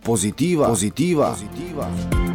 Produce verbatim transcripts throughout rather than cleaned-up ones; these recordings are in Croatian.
pozitiva, pozitiva, pozitiva.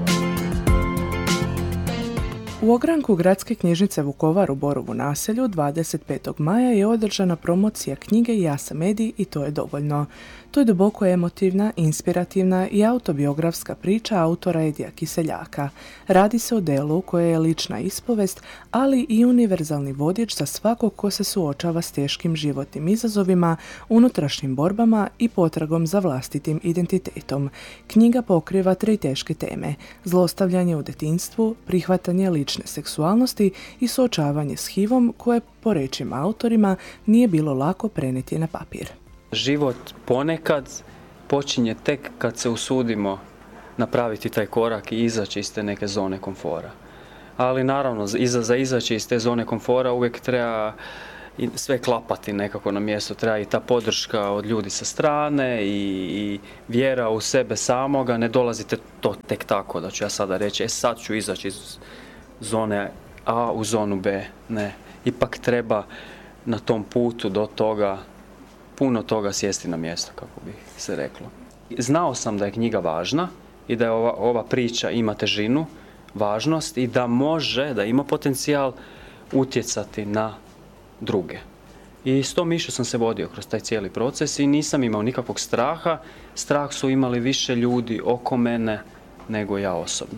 U ogranku Gradske knjižnice Vukovar u Borovu naselju dvadeset petog maja je održana promocija knjige Ja sam Edi i to je dovoljno. To je duboko emotivna, inspirativna i autobiografska priča autora Edija Kiseljaka. Radi se o delu koje je lična ispovest, ali i univerzalni vodič za svakog ko se suočava s teškim životnim izazovima, unutrašnjim borbama i potragom za vlastitim identitetom. Knjiga pokriva tri teške teme: zlostavljanje u djetinjstvu, prihvatanje lične seksualnosti i suočavanje s H I V-om koje, po rečima autorima, nije bilo lako prenijeti na papir. Život ponekad počinje tek kad se usudimo napraviti taj korak i izaći iz te neke zone komfora. Ali naravno, iza, za izaći iz te zone komfora uvijek treba sve klapati nekako na mjestu. Treba i ta podrška od ljudi sa strane i, i vjera u sebe samoga. Ne dolazite to tek tako da ću ja sada reći, e sad ću izaći iz zone A u zonu B. Ne, ipak treba na tom putu do toga puno toga sjesti na mjesto, kako bi se reklo. Znao sam da je knjiga važna i da je ova, ova priča ima težinu, važnost i da može, da ima potencijal utjecati na druge. I s tom mišlju sam se vodio kroz taj cijeli proces i nisam imao nikakvog straha. Strah su imali više ljudi oko mene nego ja osobno.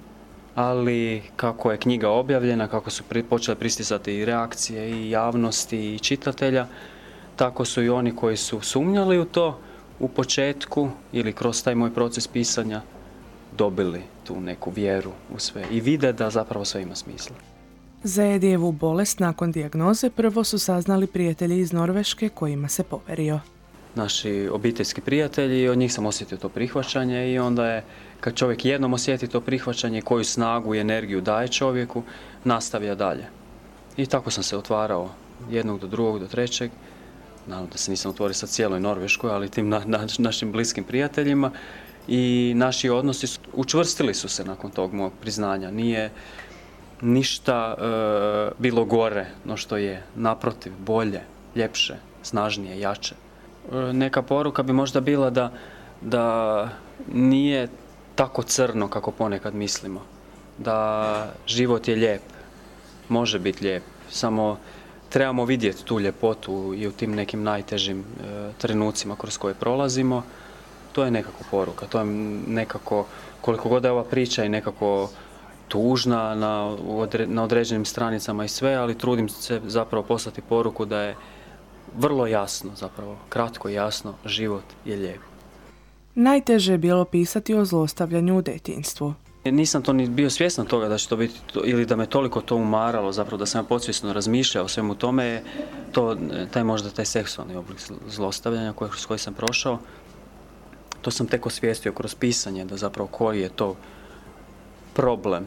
Ali kako je knjiga objavljena, kako su pri, počele pristizati i reakcije i javnosti i čitatelja, tako su i oni koji su sumnjali u to u početku ili kroz taj moj proces pisanja dobili tu neku vjeru u sve i vide da zapravo sve ima smisla. Za Edijevu bolest nakon dijagnoze prvo su saznali prijatelji iz Norveške kojima se poverio. Naši obiteljski prijatelji, od njih sam osjetio to prihvaćanje i onda je, kad čovjek jednom osjeti to prihvaćanje, koju snagu i energiju daje čovjeku, nastavlja dalje. I tako sam se otvarao jednog do drugog do trećeg. Naravno da se nisam otvorio sa cijeloj Norveškoj, ali tim na, na, našim bliskim prijateljima i naši odnosi su, učvrstili su se nakon tog mog priznanja. Nije ništa e, bilo gore no što je, naprotiv, bolje, ljepše, snažnije, jače. E, neka poruka bi možda bila da, da nije tako crno kako ponekad mislimo. Da život je lijep, može biti lijep, samo trebamo vidjeti tu ljepotu i u tim nekim najtežim e, trenucima kroz koje prolazimo. To je nekako poruka, to je nekako, koliko god je ova priča i nekako tužna na, odre, na određenim stranicama i sve, ali trudim se zapravo poslati poruku da je vrlo jasno, zapravo kratko i jasno, život je lijep. Najteže je bilo pisati o zlostavljanju u djetinjstvu. Nisam to ni bio svjestan toga da će to biti, ili da me toliko to umaralo, zapravo da sam ja podsvjesno razmišljao o svemu tome, je to, taj možda taj seksualni oblik zlostavljanja koji, kroz koji sam prošao. To sam tek osvijestio kroz pisanje, da zapravo koji je to problem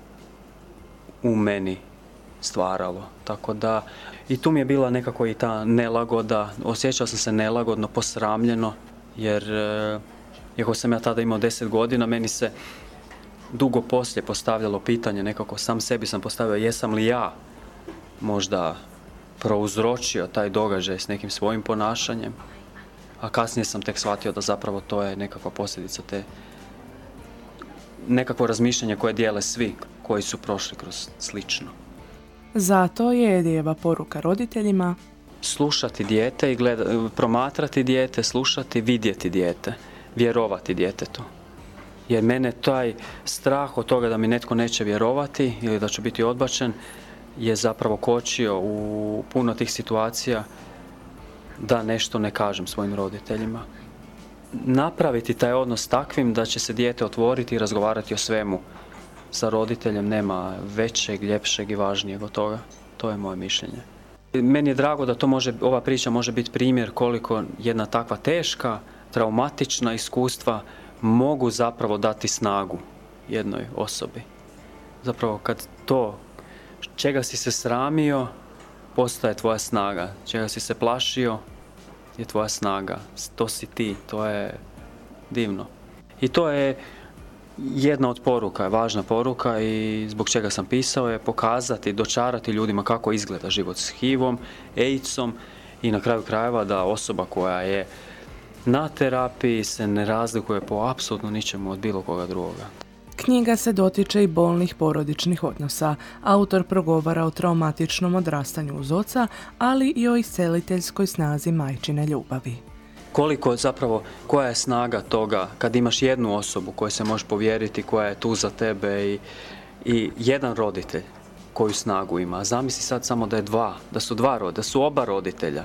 u meni stvaralo. Tako da, i tu mi je bila nekako i ta nelagoda, osjećao sam se nelagodno, posramljeno, jer iako sam ja tada imao deset godina, meni se dugo poslije postavljalo pitanje, nekako sam sebi sam postavio jesam li ja možda prouzročio taj događaj s nekim svojim ponašanjem, a kasnije sam tek shvatio da zapravo to je nekakva posljedica te, nekakvo razmišljanje koje dijele svi koji su prošli kroz slično. Zato je Edijeva poruka roditeljima: slušati dijete i gleda, promatrati dijete, slušati, vidjeti dijete, vjerovati djetetu. Jer mene taj strah od toga da mi netko neće vjerovati ili da ću biti odbačen je zapravo kočio u puno tih situacija da nešto ne kažem svojim roditeljima. Napraviti taj odnos takvim da će se dijete otvoriti i razgovarati o svemu sa roditeljem nema većeg, ljepšeg i važnijeg od toga. To je moje mišljenje. Meni je drago da to može, ova priča može biti primjer koliko jedna takva teška, traumatična iskustva mogu zapravo dati snagu jednoj osobi. Zapravo kad to, čega si se sramio, postaje tvoja snaga. Čega si se plašio, je tvoja snaga. To si ti, to je divno. I to je jedna od poruka, važna poruka i zbog čega sam pisao je pokazati, dočarati ljudima kako izgleda život s H I V-om, AIDS-om i na kraju krajeva da osoba koja je na terapiji se ne razlikuje po apsolutno ničemu od bilo koga drugoga. Knjiga se dotiče i bolnih porodičnih odnosa. Autor progovara o traumatičnom odrastanju uz oca, ali i o isceliteljskoj snazi majčine ljubavi. Koliko zapravo, koja je snaga toga kad imaš jednu osobu kojoj se možeš povjeriti, koja je tu za tebe i, i jedan roditelj koju snagu ima. Zamisli sad samo da je dva, da su dva roditelja, da su oba roditelja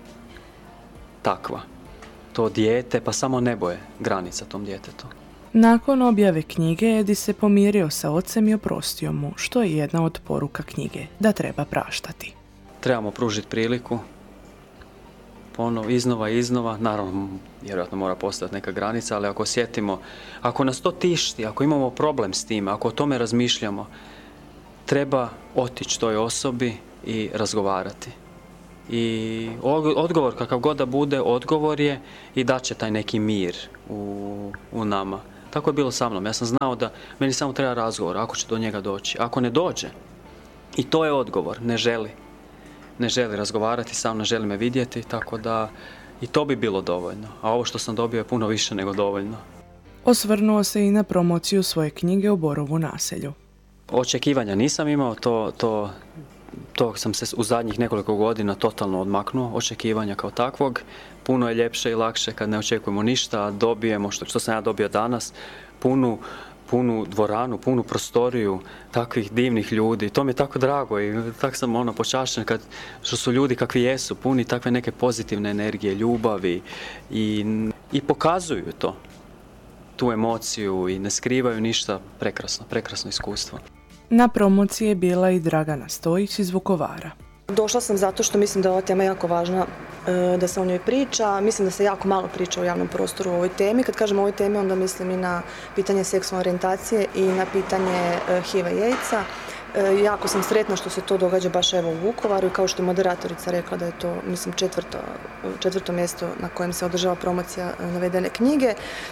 takva. To dijete, pa samo nebo je granica tom djetetu. Nakon objave knjige, Edi se pomirio sa ocem i oprostio mu, što je jedna od poruka knjige, da treba praštati. Trebamo pružiti priliku, ponovo, iznova i iznova, naravno, vjerojatno mora postojati neka granica, ali ako osjetimo, ako nas to tišti, ako imamo problem s tim, ako o tome razmišljamo, treba otići toj osobi i razgovarati. I odgovor, kakav god da bude, odgovor je i daće taj neki mir u, u nama. Tako je bilo sa mnom. Ja sam znao da meni samo treba razgovor, ako će do njega doći. Ako ne dođe, i to je odgovor, ne želi. Ne želi razgovarati sa mnom, ne želi me vidjeti, tako da i to bi bilo dovoljno. A ovo što sam dobio je puno više nego dovoljno. Osvrnuo se i na promociju svoje knjige o Borovu naselju. Očekivanja nisam imao, to, to, to sam se u zadnjih nekoliko godina totalno odmaknuo, očekivanja kao takvog. Puno je ljepše i lakše kad ne očekujemo ništa, a dobijemo, što, što sam ja dobio danas, punu, punu dvoranu, punu prostoriju takvih divnih ljudi. To mi je tako drago i tako sam ono počašćen kad, što su ljudi kakvi jesu, puni takve neke pozitivne energije, ljubavi i, i pokazuju to, tu emociju i ne skrivaju ništa. Prekrasno, prekrasno iskustvo. Na promociji je bila i Dragana Stojić iz Vukovara. Došla sam zato što mislim da je ova tema jako važna, da se o njoj priča. Mislim da se jako malo priča u javnom prostoru o ovoj temi. Kad kažem o ovoj temi, onda mislim i na pitanje seksualne orijentacije i na pitanje H I V-a i AIDS-a. Jako sam sretna što se to događa baš evo u Vukovaru i kao što je moderatorica rekla da je to, mislim, četvrto, četvrto mjesto na kojem se održava promocija navedene knjige.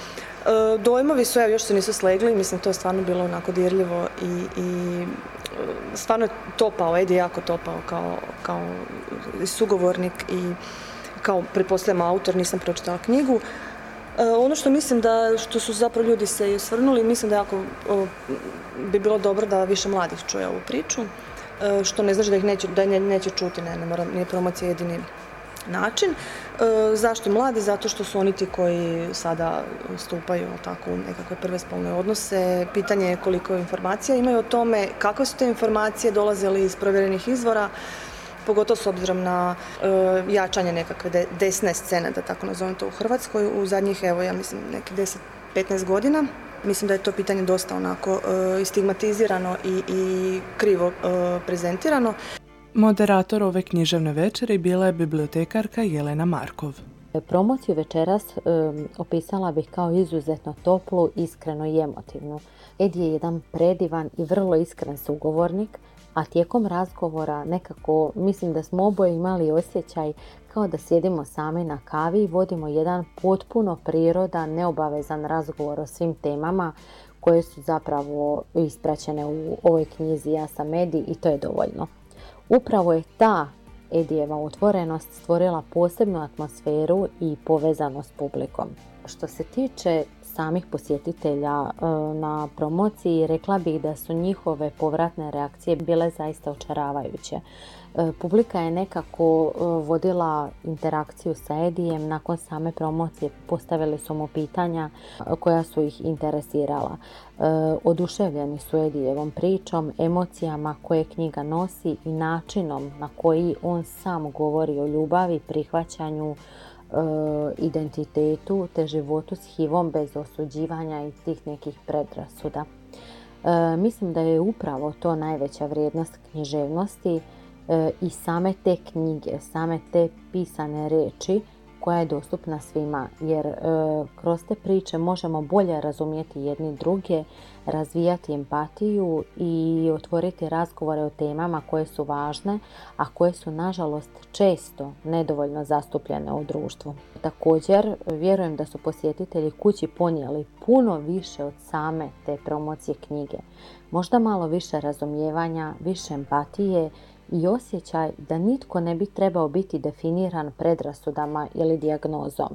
Dojmovi su, evo, još se nisu slegli, mislim, to je stvarno bilo onako dirljivo i, i stvarno je topao, Edi je jako topao kao, kao sugovornik i kao, pretpostavljam, autor, nisam pročitala knjigu. Ono što mislim da, što su zapravo ljudi se i osvrnuli, mislim da jako o, bi bilo dobro da više mladih čuje ovu priču, što ne znači da ih neće, da ne, neće čuti, ne, ne mora, nije promocija jedini način. E, zašto mladi? Zato što su oni ti koji sada stupaju tako u nekakve prve spolne odnose. Pitanje je koliko informacija imaju o tome, kakve su te informacije, dolaze li iz provjerenih izvora, pogotovo s obzirom na e, jačanje nekakve de, desne scene, da tako nazovem to, u Hrvatskoj u zadnjih, evo, ja mislim, nekih deset petnaest godina. Mislim da je to pitanje dosta onako e, stigmatizirano i, i krivo e, prezentirano. Moderator ove književne večeri bila je bibliotekarka Jelena Markov. Promociju večeras um, opisala bih kao izuzetno toplu, iskrenu i emotivnu. Edi je jedan predivan i vrlo iskren sugovornik, a tijekom razgovora nekako mislim da smo oboje imali osjećaj kao da sjedimo sami na kavi i vodimo jedan potpuno prirodan, neobavezan razgovor o svim temama koje su zapravo ispraćene u ovoj knjizi Ja sam Edi i to je dovoljno. Upravo je ta Edijeva otvorenost stvorila posebnu atmosferu i povezanost s publikom. Što se tiče samih posjetitelja na promociji, rekla bih da su njihove povratne reakcije bile zaista očaravajuće. Publika je nekako vodila interakciju sa Edijem. Nakon same promocije postavili su mu pitanja koja su ih interesirala. Oduševljeni su Edijevom pričom, emocijama koje knjiga nosi i načinom na koji on sam govori o ljubavi, prihvaćanju, identitetu te životu s H I V-om bez osuđivanja i tih nekih predrasuda. Mislim da je upravo to najveća vrijednost književnosti i same te knjige, same te pisane riječi koja je dostupna svima, jer e, kroz te priče možemo bolje razumjeti jedni druge, razvijati empatiju i otvoriti razgovore o temama koje su važne, a koje su nažalost često nedovoljno zastupljene u društvu. Također, vjerujem da su posjetitelji kući ponijeli puno više od same te promocije knjige. Možda malo više razumijevanja, više empatije i osjećaj da nitko ne bi trebao biti definiran predrasudama ili dijagnozom.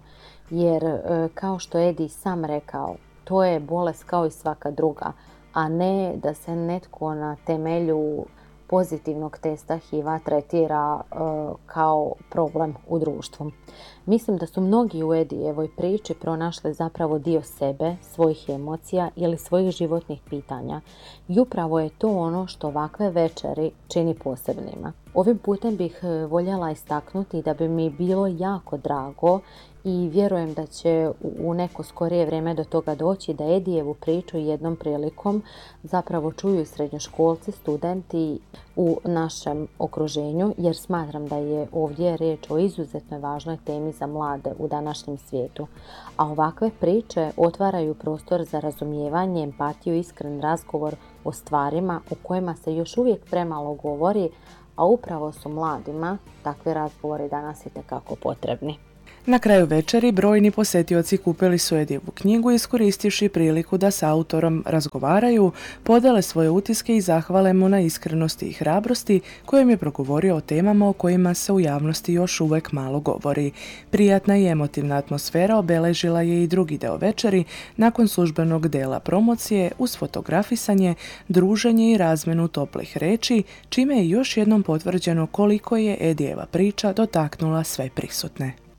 jer e, kao što je Edi sam rekao, to je bolest kao i svaka druga, a ne da se netko na temelju pozitivnog testa H I V-a tretira e, kao problem u društvu. Mislim da su mnogi u Edijevoj priči pronašli zapravo dio sebe, svojih emocija ili svojih životnih pitanja i upravo je to ono što ovakve večeri čini posebnima. Ovim putem bih voljela istaknuti da bi mi bilo jako drago i vjerujem da će u neko skorije vrijeme do toga doći da Edijevu priču jednom prilikom zapravo čuju srednjoškolci, studenti u našem okruženju, jer smatram da je ovdje riječ o izuzetno važnoj temi za mlade u današnjem svijetu. A ovakve priče otvaraju prostor za razumijevanje, empatiju i iskren razgovor o stvarima o kojima se još uvijek premalo govori, a upravo su mladima takvi razgovori danas itekako potrebni. Na kraju večeri brojni posjetioci kupili su Edijevu knjigu iskoristivši priliku da s autorom razgovaraju, podele svoje utiske i zahvale mu na iskrenosti i hrabrosti kojim je progovorio o temama o kojima se u javnosti još uvijek malo govori. Prijatna i emotivna atmosfera obeležila je i drugi deo večeri nakon službenog dela promocije uz fotografisanje, druženje i razmjenu toplih reči, čime je još jednom potvrđeno koliko je Edijeva priča dotaknula sve prisutne.